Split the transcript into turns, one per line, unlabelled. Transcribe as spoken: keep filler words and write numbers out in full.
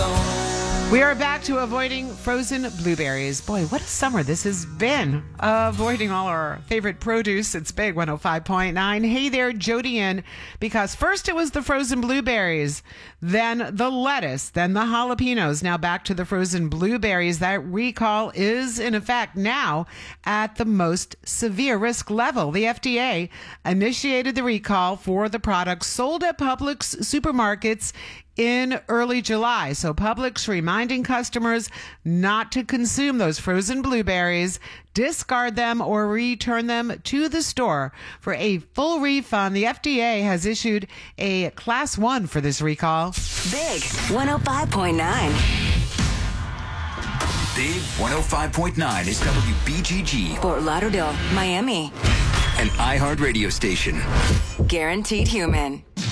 We are back to avoiding frozen blueberries. Boy, what a summer this has been. Avoiding all our favorite produce. It's Big one oh five point nine. Hey there, Jody in. Because first it was the frozen blueberries, then the lettuce, then the jalapenos. Now back to the frozen blueberries. That recall is in effect now at the most severe risk level. The F D A initiated the recall for the products sold at Publix supermarkets in early July. So Publix reminding customers not to consume those frozen blueberries, discard them, or return them to the store. For a full refund, the F D A has issued a class one for this recall.
Big one oh five point nine.
Big one oh five point nine is W B G G.
Fort Lauderdale, Miami.
An iHeart radio station.
Guaranteed human.